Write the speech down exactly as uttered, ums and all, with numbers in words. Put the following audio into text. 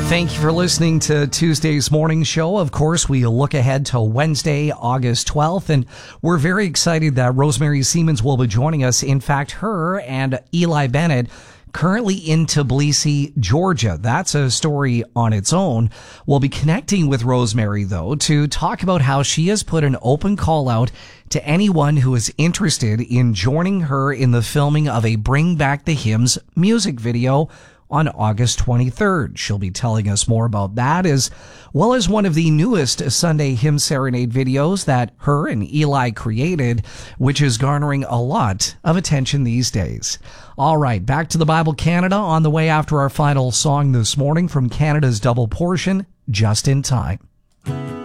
Thank you for listening to Tuesday's morning show. Of course, we look ahead to Wednesday, August twelfth, and we're very excited that Rosemary Siemens will be joining us. In fact, her and Eli Bennett currently in Tbilisi, Georgia. That's a story on its own. We'll be connecting with Rosemary, though, to talk about how she has put an open call out to anyone who is interested in joining her in the filming of a Bring Back the Hymns music video on August twenty-third. She'll be telling us more about that, as well as one of the newest Sunday Hymn Serenade videos that her and Eli created, which is garnering a lot of attention these days. All right, back to the Bible Canada on the way after our final song this morning from Canada's Double Portion, Just in Time.